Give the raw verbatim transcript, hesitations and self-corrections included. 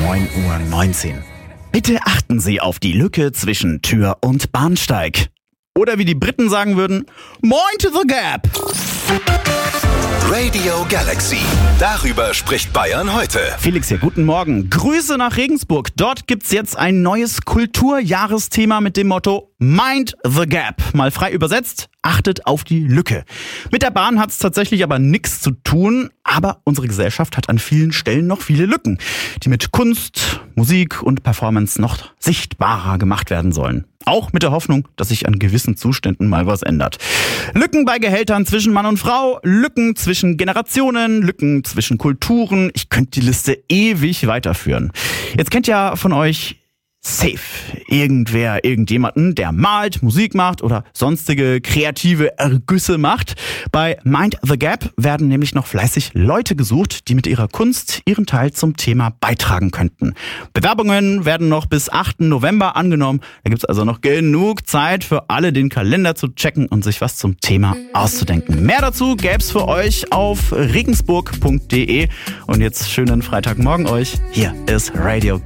neun Uhr neunzehn. Bitte achten Sie auf die Lücke zwischen Tür und Bahnsteig. Oder wie die Briten sagen würden, Mind the Gap. Radio Galaxy. Darüber spricht Bayern heute. Felix hier, guten Morgen. Grüße nach Regensburg. Dort gibt's jetzt ein neues Kulturjahresthema mit dem Motto Mind the Gap. Mal frei übersetzt, achtet auf die Lücke. Mit der Bahn hat's tatsächlich aber nichts zu tun, aber unsere Gesellschaft hat an vielen Stellen noch viele Lücken, die mit Kunst, Musik und Performance noch sichtbarer gemacht werden sollen. Auch mit der Hoffnung, dass sich an gewissen Zuständen mal was ändert. Lücken bei Gehältern zwischen Mann und Frau, Lücken zwischen Generationen, Lücken zwischen Kulturen. Ich könnte die Liste ewig weiterführen. Jetzt kennt ja von euch safe irgendwer, irgendjemanden, der malt, Musik macht oder sonstige kreative Ergüsse macht. Bei Mind the Gap werden nämlich noch fleißig Leute gesucht, die mit ihrer Kunst ihren Teil zum Thema beitragen könnten. Bewerbungen werden noch bis achten November angenommen. Da gibt's also noch genug Zeit für alle, den Kalender zu checken und sich was zum Thema auszudenken. Mehr dazu gäb's für euch auf regensburg punkt de. Und jetzt schönen Freitagmorgen euch. Hier ist Radio